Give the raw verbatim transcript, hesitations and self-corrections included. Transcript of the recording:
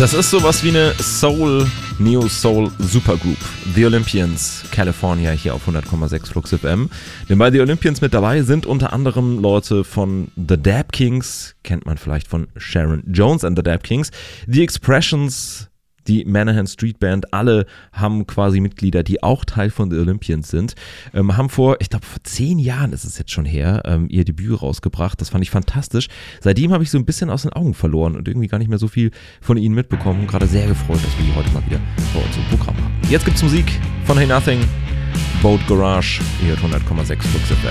Das ist sowas wie eine Soul, Neo-Soul Supergroup. The Olympians, California, hier auf hundert Komma sechs Flux F M. Denn bei The Olympians mit dabei sind unter anderem Leute von The Dap Kings, kennt man vielleicht von Sharon Jones and The Dap Kings, The Expressions, die Manahan Street Band, alle haben quasi Mitglieder, die auch Teil von The Olympians sind, ähm, haben vor, ich glaube vor zehn Jahren ist es jetzt schon her, ähm, ihr Debüt rausgebracht. Das fand ich fantastisch. Seitdem habe ich so ein bisschen aus den Augen verloren und irgendwie gar nicht mehr so viel von ihnen mitbekommen. Gerade sehr gefreut, dass wir die heute mal wieder bei uns im Programm haben. Jetzt gibt's Musik von Hey Nothing, Boat Garage, hier hundert Komma sechs Flux F